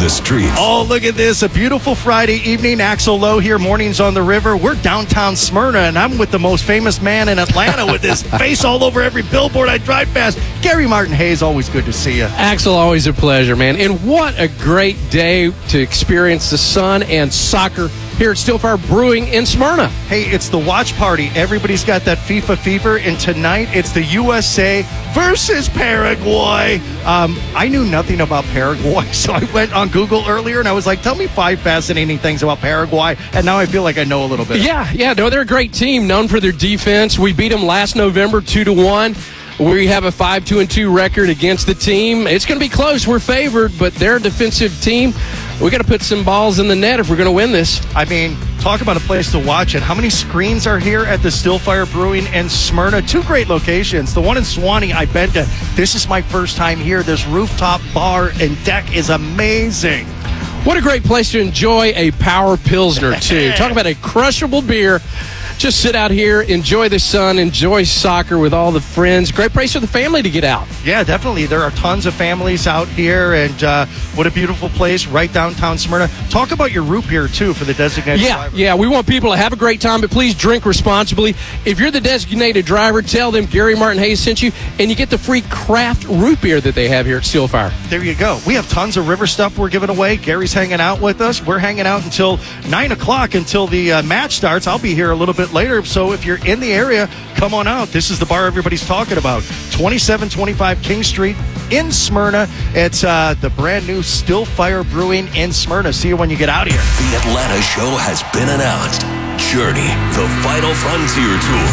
streets. Oh, look at this. A beautiful Friday evening. Axel Lowe here, Mornings on the River. We're downtown Smyrna, and I'm with the most famous man in Atlanta with his face all over every billboard I drive past. Gary Martin Hayes, always good to see you. Axel, always a pleasure, man. And what a great day to experience the sun and soccer here at Stillfire Brewing in Smyrna. Hey, it's the watch party. Everybody's got that FIFA fever, and tonight it's the USA versus Paraguay. I knew nothing about Paraguay, so I went on Google earlier, and I was like, tell me 5 fascinating things about Paraguay, and now I feel like I know a little bit. Yeah, no, they're a great team, known for their defense. We beat them last November 2-1. We have a 5-2-2 record against the team. It's going to be close. We're favored, but they're a defensive team. We got to put some balls in the net if we're going to win this. I mean, talk about a place to watch it. How many screens are here at the Stillfire Brewing in Smyrna? 2 great locations. The one in Suwanee, I've been to. This is my first time here. This rooftop bar and deck is amazing. What a great place to enjoy a Power Pilsner, too. Talk about a crushable beer. Just sit out here, enjoy the sun, enjoy soccer with all the friends. Great place for the family to get out. Yeah, definitely. There are tons of families out here, and what a beautiful place right downtown Smyrna. Talk about your root beer, too, for the designated driver. Yeah, we want people to have a great time, but please drink responsibly. If you're the designated driver, tell them Gary Martin Hayes sent you, and you get the free craft root beer that they have here at Stillfire. There you go. We have tons of river stuff we're giving away. Gary's hanging out with us. We're hanging out until 9 o'clock until the match starts. I'll be here a little bit later, so if you're in the area, come on out. This is the bar everybody's talking about, 2725 King Street in Smyrna. It's the brand new Stillfire Brewing in Smyrna. See you when you get out of here. The Atlanta show has been announced. Journey, the Final Frontier Tour.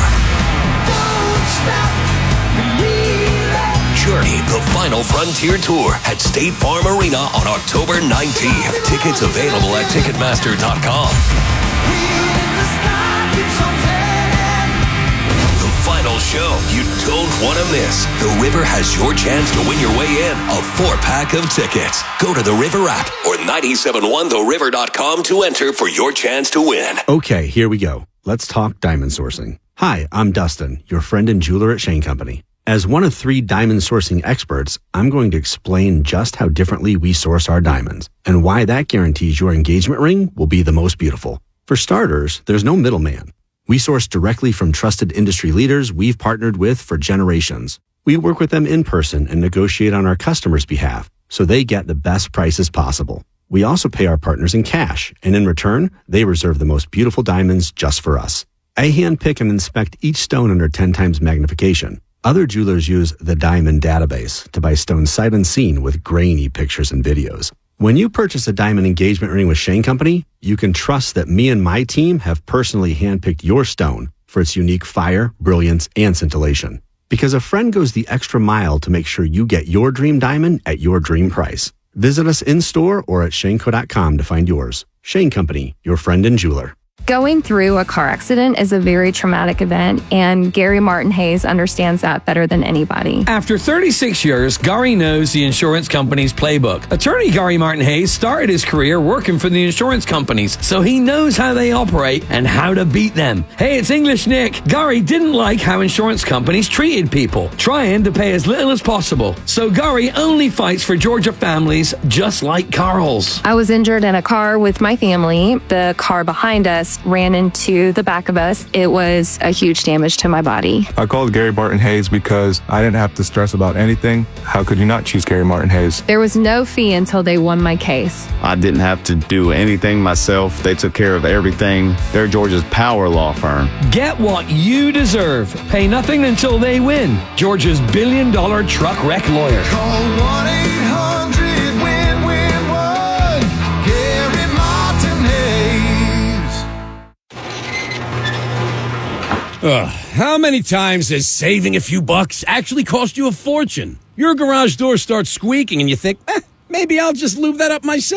Journey, the Final Frontier Tour at State Farm Arena on October 19th. Tickets available at Ticketmaster.com. Final show you don't want to miss. The River has your chance to win your way in a 4-pack of tickets. Go to the River app or 971theriver.com to enter for your chance to win. Okay, here we go. Let's talk diamond sourcing. Hi, I'm Dustin, your friend and jeweler at Shane Company. As one of 3 diamond sourcing experts, I'm going to explain just how differently we source our diamonds and why that guarantees your engagement ring will be the most beautiful. For starters, there's no middleman. We source directly from trusted industry leaders we've partnered with for generations. We work with them in person and negotiate on our customers' behalf so they get the best prices possible. We also pay our partners in cash, and in return, they reserve the most beautiful diamonds just for us. I handpick and inspect each stone under 10 times magnification. Other jewelers use the Diamond Database to buy stones sight unseen with grainy pictures and videos. When you purchase a diamond engagement ring with Shane Company, you can trust that me and my team have personally handpicked your stone for its unique fire, brilliance, and scintillation. Because a friend goes the extra mile to make sure you get your dream diamond at your dream price. Visit us in-store or at shaneco.com to find yours. Shane Company, your friend and jeweler. Going through a car accident is a very traumatic event, and Gary Martin Hayes understands that better than anybody. After 36 years, Gary knows the insurance company's playbook. Attorney Gary Martin Hayes started his career working for the insurance companies, so he knows how they operate and how to beat them. Hey, it's English Nick. Gary didn't like how insurance companies treated people, trying to pay as little as possible. So Gary only fights for Georgia families just like Carl's. I was injured in a car with my family. The car behind us ran into the back of us. It was a huge damage to my body. I called Gary Martin Hayes because I didn't have to stress about anything. How could you not choose Gary Martin Hayes? There was no fee until they won my case. I didn't have to do anything myself. They took care of everything. They're Georgia's power law firm. Get what you deserve. Pay nothing until they win. Georgia's $1 billion truck wreck lawyer. Call 1-800-WIN-WIN-1. Gary Martin Hayes. How many times has saving a few bucks actually cost you a fortune? Your garage door starts squeaking and you think, maybe I'll just lube that up myself.